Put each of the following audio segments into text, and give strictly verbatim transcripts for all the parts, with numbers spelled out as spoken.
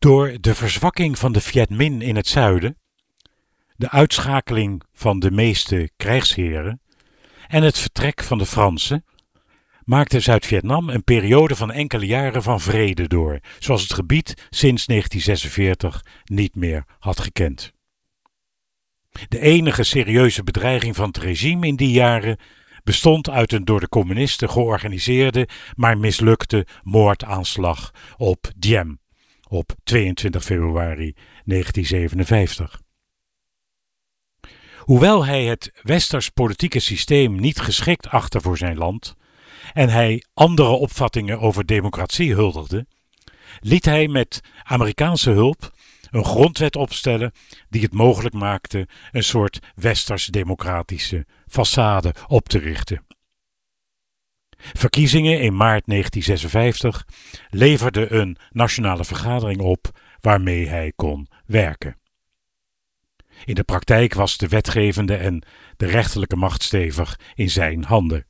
Door de verzwakking van de Viet Minh in het zuiden, de uitschakeling van de meeste krijgsheren en het vertrek van de Fransen maakte Zuid-Vietnam een periode van enkele jaren van vrede door, zoals het gebied sinds negentien zesenveertig niet meer had gekend. De enige serieuze bedreiging van het regime in die jaren bestond uit een door de communisten georganiseerde, maar mislukte moordaanslag op Diem op tweeëntwintig februari negentien zevenenvijftig. Hoewel hij het westers politieke systeem niet geschikt achtte voor zijn land en hij andere opvattingen over democratie huldigde, liet hij met Amerikaanse hulp een grondwet opstellen die het mogelijk maakte een soort westers-democratische façade op te richten. Verkiezingen in maart negentien zesenvijftig leverden een nationale vergadering op waarmee hij kon werken. In de praktijk was de wetgevende en de rechterlijke macht stevig in zijn handen.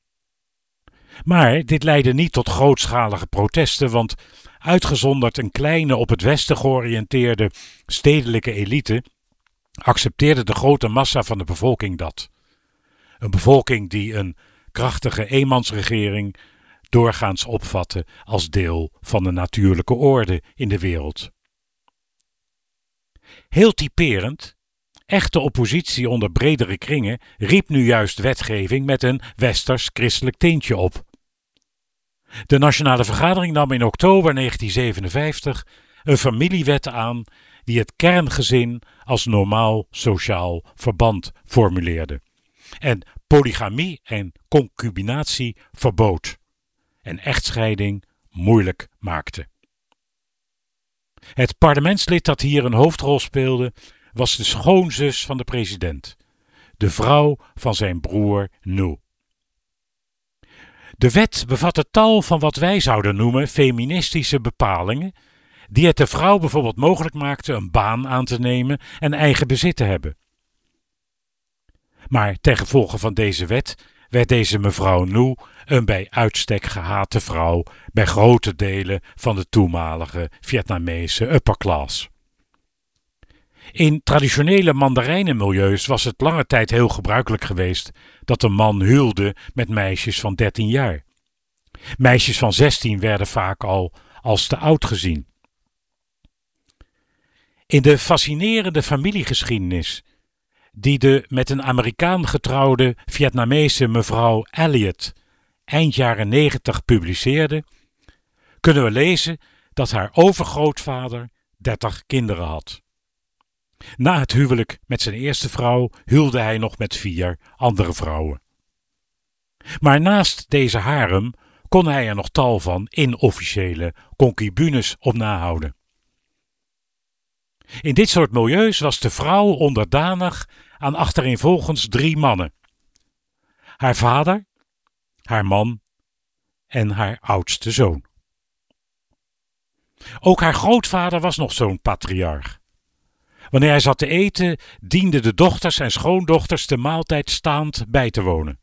Maar dit leidde niet tot grootschalige protesten, want uitgezonderd een kleine op het westen georiënteerde stedelijke elite accepteerde de grote massa van de bevolking dat. Een bevolking die een krachtige eenmansregering doorgaans opvatte als deel van de natuurlijke orde in de wereld. Heel typerend, echte oppositie onder bredere kringen riep nu juist wetgeving met een westers-christelijk tintje op. De Nationale Vergadering nam in oktober negentien zevenenvijftig een familiewet aan die het kerngezin als normaal sociaal verband formuleerde en polygamie en concubinatie verbood en echtscheiding moeilijk maakte. Het parlementslid dat hier een hoofdrol speelde was de schoonzus van de president, de vrouw van zijn broer Nu. De wet bevatte tal van wat wij zouden noemen feministische bepalingen, die het de vrouw bijvoorbeeld mogelijk maakten een baan aan te nemen en eigen bezit te hebben. Maar ten gevolge van deze wet werd deze mevrouw Nu een bij uitstek gehate vrouw bij grote delen van de toenmalige Vietnamese upper class. In traditionele mandarijnenmilieus was het lange tijd heel gebruikelijk geweest dat een man huwde met meisjes van dertien jaar. Meisjes van zestien werden vaak al als te oud gezien. In de fascinerende familiegeschiedenis die de met een Amerikaan getrouwde Vietnamese mevrouw Elliot eind jaren negentig publiceerde, kunnen we lezen dat haar overgrootvader dertig kinderen had. Na het huwelijk met zijn eerste vrouw huwde hij nog met vier andere vrouwen. Maar naast deze harem kon hij er nog tal van inofficiële concubines op nahouden. In dit soort milieus was de vrouw onderdanig aan achtereenvolgens drie mannen: haar vader, haar man en haar oudste zoon. Ook haar grootvader was nog zo'n patriarch. Wanneer hij zat te eten, dienden de dochters en schoondochters de maaltijd staand bij te wonen.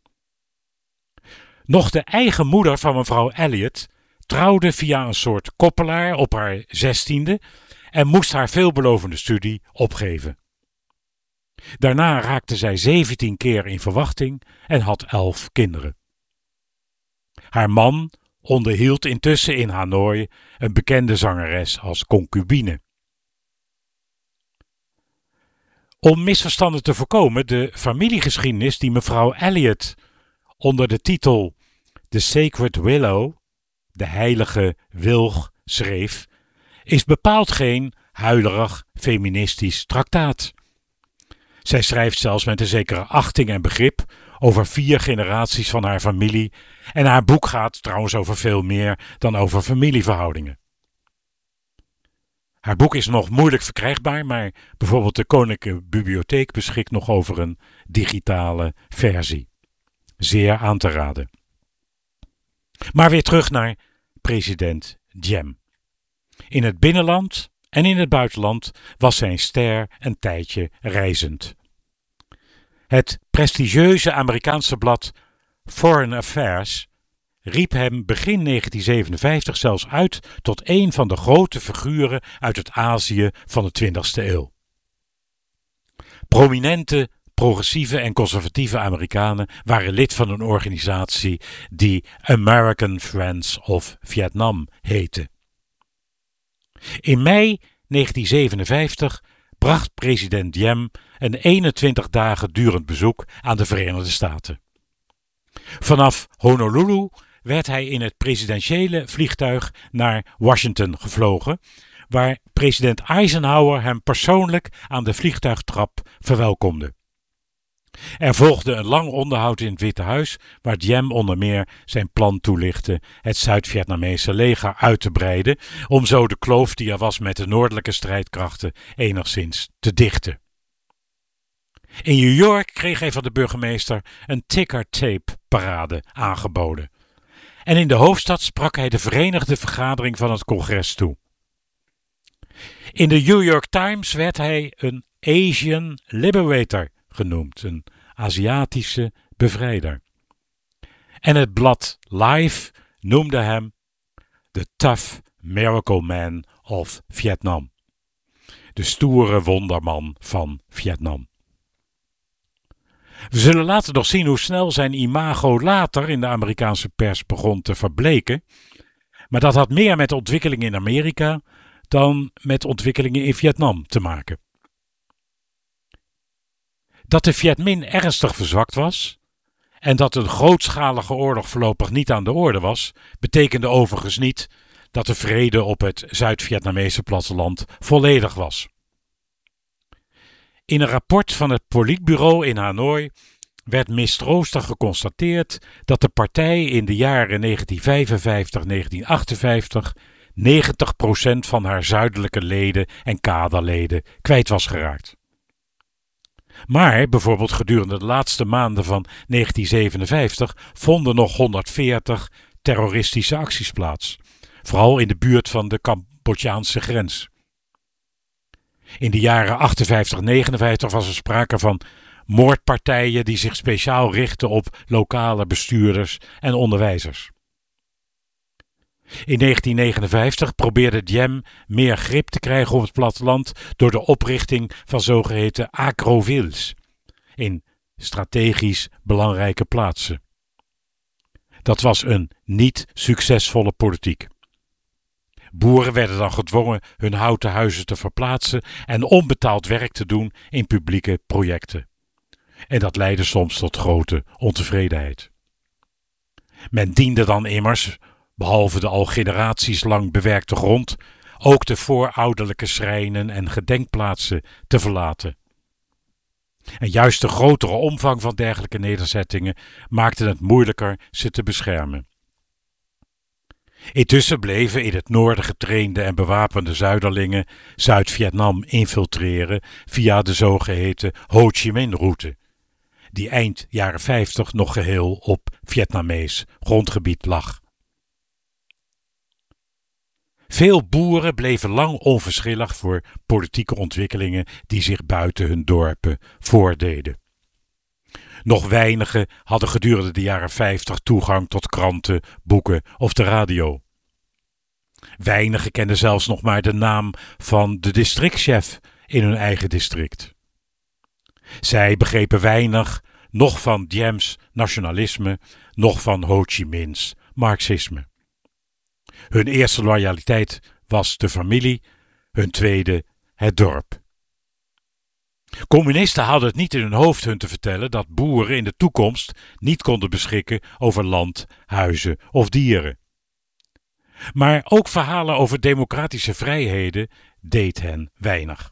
Nog de eigen moeder van mevrouw Elliot trouwde via een soort koppelaar op haar zestiende en moest haar veelbelovende studie opgeven. Daarna raakte zij zeventien keer in verwachting en had elf kinderen. Haar man onderhield intussen in Hanoi een bekende zangeres als concubine. Om misverstanden te voorkomen, de familiegeschiedenis die mevrouw Elliot onder de titel The Sacred Willow, de heilige wilg, schreef, is bepaald geen huilerig feministisch traktaat. Zij schrijft zelfs met een zekere achting en begrip over vier generaties van haar familie en haar boek gaat trouwens over veel meer dan over familieverhoudingen. Haar boek is nog moeilijk verkrijgbaar, maar bijvoorbeeld de Koninklijke Bibliotheek beschikt nog over een digitale versie. Zeer aan te raden. Maar weer terug naar president Diem. In het binnenland en in het buitenland was zijn ster een tijdje reizend. Het prestigieuze Amerikaanse blad Foreign Affairs riep hem begin negentien zevenenvijftig zelfs uit tot een van de grote figuren uit het Azië van de twintigste eeuw. Prominente, progressieve en conservatieve Amerikanen waren lid van een organisatie die American Friends of Vietnam heette. In mei negentien zevenenvijftig bracht president Diem een eenentwintig dagen durend bezoek aan de Verenigde Staten. Vanaf Honolulu werd hij in het presidentiële vliegtuig naar Washington gevlogen, waar president Eisenhower hem persoonlijk aan de vliegtuigtrap verwelkomde. Er volgde een lang onderhoud in het Witte Huis, waar Diem onder meer zijn plan toelichtte het Zuid-Vietnamese leger uit te breiden, om zo de kloof die er was met de noordelijke strijdkrachten enigszins te dichten. In New York kreeg hij van de burgemeester een ticker-tape parade aangeboden. En in de hoofdstad sprak hij de Verenigde Vergadering van het Congres toe. In de New York Times werd hij een Asian Liberator genoemd, een Aziatische bevrijder. En het blad Life noemde hem de Tough Miracle Man of Vietnam, de stoere wonderman van Vietnam. We zullen later nog zien hoe snel zijn imago later in de Amerikaanse pers begon te verbleken, maar dat had meer met ontwikkelingen in Amerika dan met ontwikkelingen in Vietnam te maken. Dat de Viet Minh ernstig verzwakt was en dat een grootschalige oorlog voorlopig niet aan de orde was, betekende overigens niet dat de vrede op het Zuid-Vietnamese platteland volledig was. In een rapport van het Politbureau in Hanoi werd mistroostig geconstateerd dat de partij in de jaren negentien vijfenvijftig tot negentien achtenvijftig negentig procent van haar zuidelijke leden en kaderleden kwijt was geraakt. Maar bijvoorbeeld gedurende de laatste maanden van negentien zevenenvijftig vonden nog honderdveertig terroristische acties plaats, vooral in de buurt van de Cambodjaanse grens. In de jaren achtenvijftig tot negenenvijftig was er sprake van moordpartijen die zich speciaal richtten op lokale bestuurders en onderwijzers. In negentien negenenvijftig probeerde Diem meer grip te krijgen op het platteland door de oprichting van zogeheten agrovilles in strategisch belangrijke plaatsen. Dat was een niet succesvolle politiek. Boeren werden dan gedwongen hun houten huizen te verplaatsen en onbetaald werk te doen in publieke projecten. En dat leidde soms tot grote ontevredenheid. Men diende dan immers, behalve de al generaties lang bewerkte grond, ook de voorouderlijke schrijnen en gedenkplaatsen te verlaten. En juist de grotere omvang van dergelijke nederzettingen maakte het moeilijker ze te beschermen. Intussen bleven in het noorden getrainde en bewapende Zuiderlingen Zuid-Vietnam infiltreren via de zogeheten Ho Chi Minh-route, die eind jaren vijftig nog geheel op Vietnamees grondgebied lag. Veel boeren bleven lang onverschillig voor politieke ontwikkelingen die zich buiten hun dorpen voordeden. Nog weinigen hadden gedurende de jaren vijftig toegang tot kranten, boeken of de radio. Weinigen kenden zelfs nog maar de naam van de districtchef in hun eigen district. Zij begrepen weinig, noch van Diem's nationalisme, noch van Ho Chi Minh's marxisme. Hun eerste loyaliteit was de familie, hun tweede het dorp. Communisten hadden het niet in hun hoofd hun te vertellen dat boeren in de toekomst niet konden beschikken over land, huizen of dieren. Maar ook verhalen over democratische vrijheden deed hen weinig.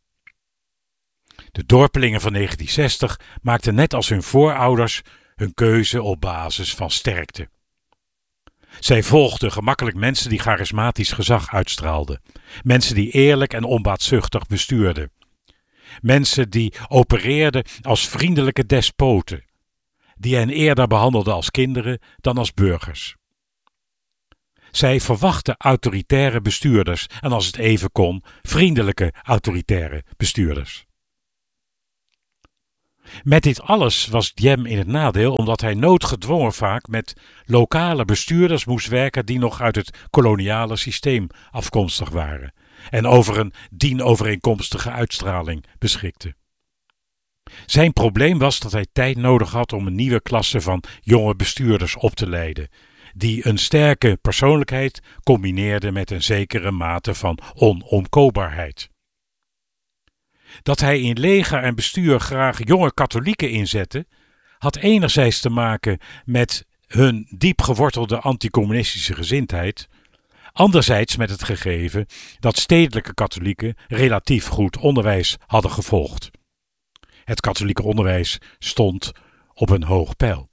De dorpelingen van negentien zestig maakten net als hun voorouders hun keuze op basis van sterkte. Zij volgden gemakkelijk mensen die charismatisch gezag uitstraalden, mensen die eerlijk en onbaatzuchtig bestuurden. Mensen die opereerden als vriendelijke despoten, die hen eerder behandelden als kinderen dan als burgers. Zij verwachten autoritaire bestuurders en als het even kon, vriendelijke autoritaire bestuurders. Met dit alles was Diem in het nadeel omdat hij noodgedwongen vaak met lokale bestuurders moest werken die nog uit het koloniale systeem afkomstig waren en over een dienovereenkomstige uitstraling beschikte. Zijn probleem was dat hij tijd nodig had om een nieuwe klasse van jonge bestuurders op te leiden, die een sterke persoonlijkheid combineerde met een zekere mate van onomkoopbaarheid. Dat hij in leger en bestuur graag jonge katholieken inzette, had enerzijds te maken met hun diep gewortelde anticommunistische gezindheid, anderzijds met het gegeven dat stedelijke katholieken relatief goed onderwijs hadden gevolgd. Het katholieke onderwijs stond op een hoog peil.